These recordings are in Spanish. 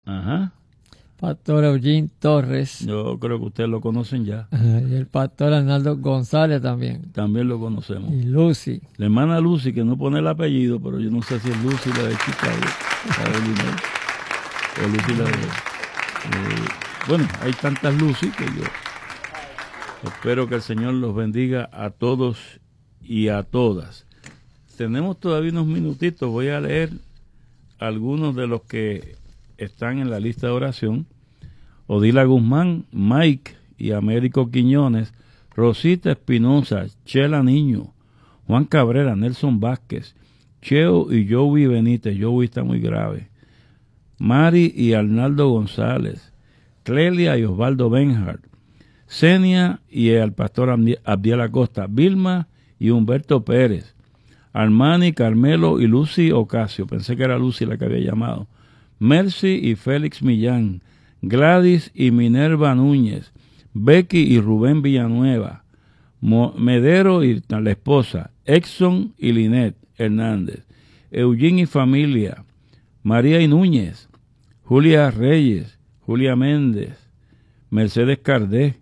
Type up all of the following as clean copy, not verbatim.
Ajá. Pastor Eugene Torres. Yo creo que ustedes lo conocen ya. Y el pastor Arnaldo González también. También lo conocemos. Y Lucy. La hermana Lucy, que no pone el apellido, pero yo no sé si es Lucy la de Chicago, la de Illinois, o Lucy la de... bueno, hay tantas Lucy que yo espero que el Señor los bendiga a todos y a todas. Tenemos todavía unos minutitos, voy a leer algunos de los que están en la lista de oración: Odila Guzmán, Mike y Américo Quiñones, Rosita Espinosa, Chela Niño, Juan Cabrera, Nelson Vázquez, Cheo y Joey Benítez. Joey está muy grave. Mari y Arnaldo González, Clelia y Osvaldo Benhart, Zenia y el pastor Abdiel Acosta, Vilma y Humberto Pérez, Armani, Carmelo y Lucy Ocasio, pensé que era Lucy la que había llamado, Mercy y Félix Millán, Gladys y Minerva Núñez, Becky y Rubén Villanueva, Medero y la esposa, Exxon y Linet Hernández, Eugene y familia, María y Núñez, Julia Reyes, Julia Méndez, Mercedes Cardé,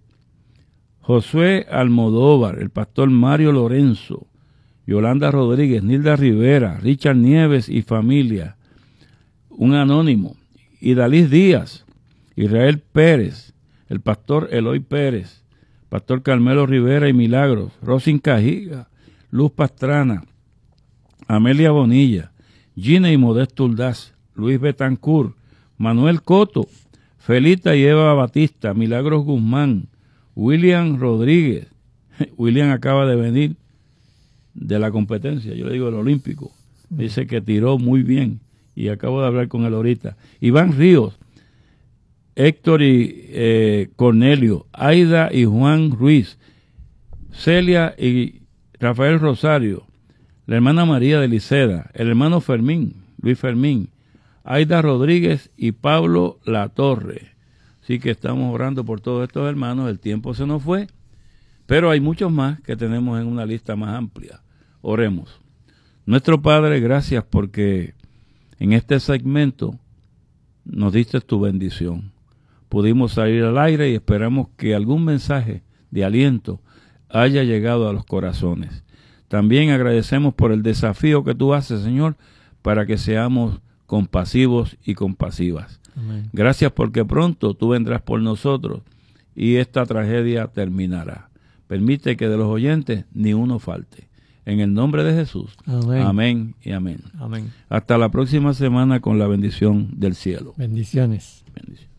Josué Almodóvar, el pastor Mario Lorenzo, Yolanda Rodríguez, Nilda Rivera, Richard Nieves y familia, un anónimo, Idalís Díaz, Israel Pérez, el pastor Eloy Pérez, pastor Carmelo Rivera y Milagros, Rosin Cajiga, Luz Pastrana, Amelia Bonilla, Gina y Modesto Uldaz, Luis Betancourt, Manuel Coto, Felita y Eva Batista, Milagros Guzmán, William Rodríguez. William acaba de venir de la competencia, yo le digo el olímpico, dice que tiró muy bien y acabo de hablar con él ahorita. Iván Ríos, Héctor y Cornelio, Aida y Juan Ruiz, Celia y Rafael Rosario, la hermana María de Liceda, el hermano Fermín, Luis Fermín, Aida Rodríguez y Pablo Latorre. Así que estamos orando por todos estos hermanos, el tiempo se nos fue, pero hay muchos más que tenemos en una lista más amplia. Oremos. Nuestro Padre, gracias porque en este segmento nos diste tu bendición. Pudimos salir al aire y esperamos que algún mensaje de aliento haya llegado a los corazones. También agradecemos por el desafío que tú haces, Señor, para que seamos compasivos y compasivas. Amén. Gracias porque pronto tú vendrás por nosotros y esta tragedia terminará. Permite que de los oyentes ni uno falte. En el nombre de Jesús. Amén. Amén y amén. Amén. Hasta la próxima semana con la bendición del cielo. Bendiciones. Bendiciones.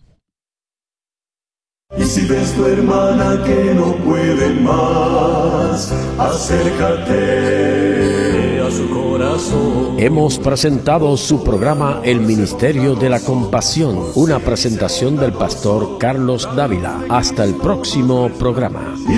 Y si ves tu hermana que no puede más, acércate a su corazón. Hemos presentado su programa El Ministerio de la Compasión, una presentación del pastor Carlos Dávila. Hasta el próximo programa. Y